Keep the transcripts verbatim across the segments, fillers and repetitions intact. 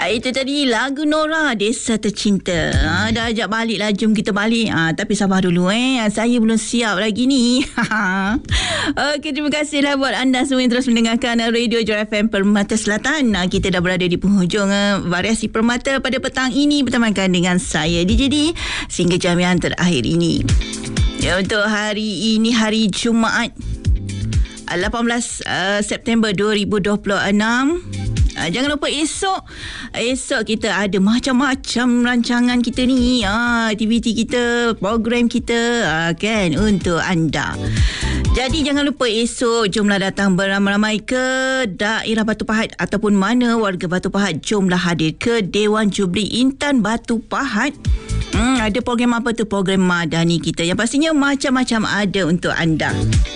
Itu tadi lagu Nora, Desa Tercinta. Ha, dah ajak balik lah, jom kita balik. Ha, tapi sabar dulu eh. Saya belum siap lagi ni. Okey, terima kasihlah buat anda semua yang terus mendengarkan Radio Johor F M Permata Selatan. Ha, kita dah berada di penghujung uh, variasi Permata pada petang ini bertemankan dengan saya D J D sehingga jam yang terakhir ini. Ya, untuk hari ini hari Jumaat lapan belas uh, September dua ribu dua puluh enam. Uh, jangan lupa esok Esok kita ada macam-macam rancangan kita ni, uh, aktiviti kita, program kita, uh, kan, untuk anda. Jadi jangan lupa esok jomlah datang beramai-ramai ke daerah Batu Pahat ataupun mana warga Batu Pahat, jomlah hadir ke Dewan Jubli Intan Batu Pahat. Hmm, ada program apa tu? Program madani kita yang pastinya macam-macam ada untuk anda.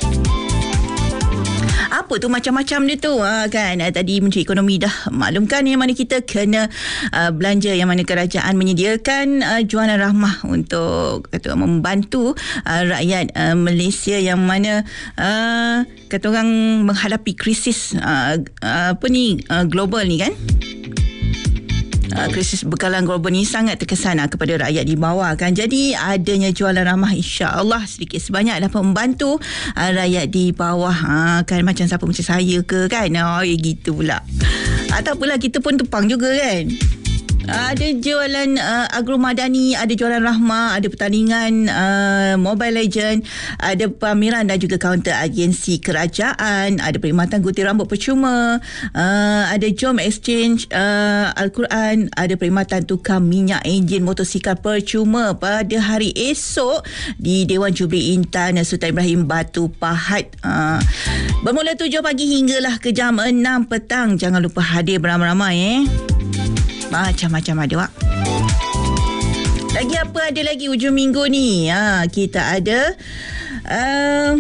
Apa tu macam-macam dia tu, ha, kan? Tadi Menteri Ekonomi dah maklumkan yang mana kita kena uh, belanja, yang mana kerajaan menyediakan uh, jualan rahmah untuk kata membantu uh, rakyat uh, Malaysia yang mana uh, kata orang menghadapi krisis uh, uh, apa ni uh, global ni, kan? Uh, krisis bekalan global ni sangat terkesan uh, kepada rakyat di bawah, kan. Jadi adanya jualan ramah insya-Allah sedikit sebanyak dapat membantu uh, rakyat di bawah, uh, kan, macam siapa macam saya ke, kan. Oh, gitu pula. Ataupun kita pun tepang juga, kan. Ada jualan uh, agromadani, ada jualan rahmah, ada pertandingan uh, Mobile Legend, ada pameran dan juga kaunter agensi kerajaan, ada perkhidmatan gunting rambut percuma, uh, ada jom exchange uh, Al-Quran, ada perkhidmatan tukar minyak enjin motosikal percuma pada hari esok di Dewan Jubli Intan Sultan Ibrahim Batu Pahat. Uh, bermula tujuh pagi hinggalah ke jam enam petang. Jangan lupa hadir beramai-ramai, eh. Macam-macam ada, Wak. Lagi apa ada lagi hujung minggu ni? Ha, kita ada uh,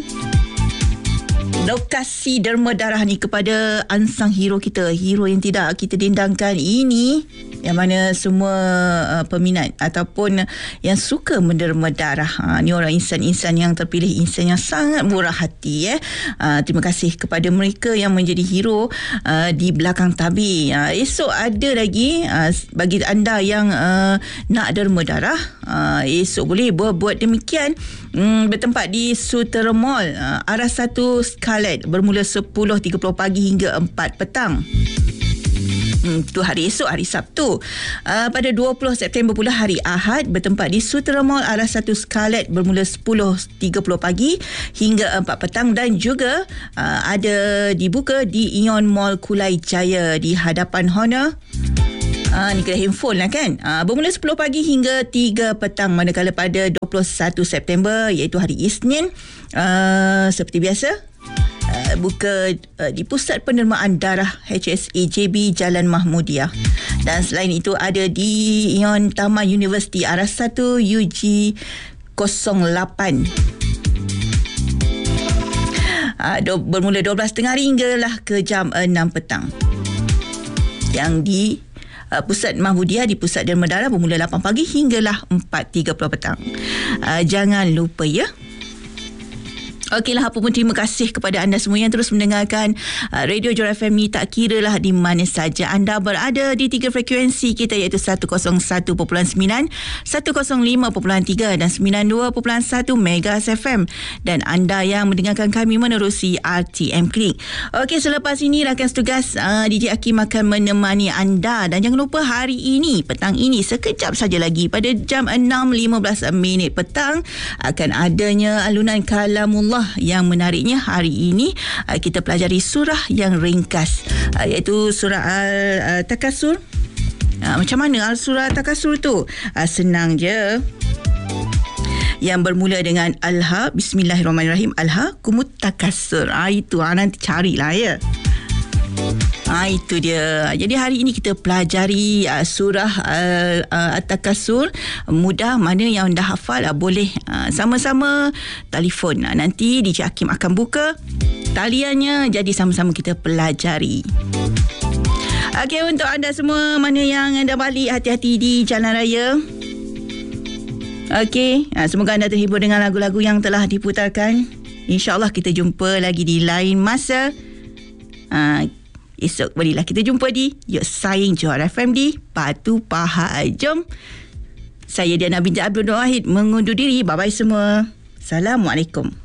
lokasi derma darah ni kepada unsung hero kita, hero yang tidak kita dendangkan ini, yang mana semua uh, peminat ataupun yang suka menderma darah, ha, ni orang insan-insan yang terpilih, insan yang sangat murah hati, eh. Uh, terima kasih kepada mereka yang menjadi hero uh, di belakang tabir. Uh, esok ada lagi uh, bagi anda yang uh, nak derma darah, uh, esok boleh buat, buat demikian. Hmm, bertempat di Sutera Mall, uh, arah satu Scarlet, bermula sepuluh tiga puluh pagi hingga empat petang. Hmm, tu hari esok, hari Sabtu. Uh, pada dua puluh September pula hari Ahad, bertempat di Sutera Mall, arah satu Scarlet, bermula sepuluh tiga puluh pagi hingga empat petang, dan juga uh, ada dibuka di Ion Mall Kulai Jaya di hadapan Honor. Ah, ni kena handphone lah, kan. Ah, bermula sepuluh pagi hingga tiga petang. Manakala pada dua puluh satu September iaitu hari Isnin, uh, seperti biasa, uh, buka uh, di Pusat Pendermaan Darah H S A J B Jalan Mahmudiah. Dan selain itu ada di Ion Taman Universiti, arah satu U G kosong lapan. Uh, do, bermula dua belas tiga puluh hinggalah ke jam enam petang. Yang di Uh, Pusat Mahmudiah di Pusat Derma Darah bermula lapan pagi hinggalah empat tiga puluh petang. Uh, jangan lupa, ya. Okeylah, apa pun terima kasih kepada anda semua yang terus mendengarkan uh, Radio Johor F M ni, tak kira lah di mana saja anda berada di tiga frekuensi kita, iaitu seratus satu perpuluhan sembilan, seratus lima perpuluhan tiga dan sembilan puluh dua perpuluhan satu Megas F M, dan anda yang mendengarkan kami menerusi R T M Click. Okey, selepas ini rakan setugas uh, D J Hakim akan menemani anda, dan jangan lupa hari ini, petang ini, sekejap saja lagi pada jam enam lima belas minit petang akan adanya alunan kalamullah yang menariknya. Hari ini uh, kita pelajari surah yang ringkas, uh, iaitu surah Al-Takasur. Uh, macam mana Al-Surah Al-Takasur tu? Uh, senang je. Yang bermula dengan Alha, Bismillahirrahmanirrahim, Alha kumut takasur. Ah, itu ah, nanti carilah, ya. Ah, itu dia. Jadi hari ini kita pelajari uh, surah uh, uh, At-Takasur. Mudah, mana yang dah hafal uh, boleh uh, sama-sama telefon. Uh, nanti D J Hakim akan buka taliannya, jadi sama-sama kita pelajari. Okey, untuk anda semua mana yang anda balik, hati-hati di jalan raya. Okey, uh, semoga anda terhibur dengan lagu-lagu yang telah diputarkan. InsyaAllah kita jumpa lagi di lain masa. Uh, Esok kembalilah kita jumpa di Yuk Saing Johor F M di Batu Pahat. Jom. Saya Diana binti Abdul Wahid mengundur diri. Bye-bye semua. Assalamualaikum.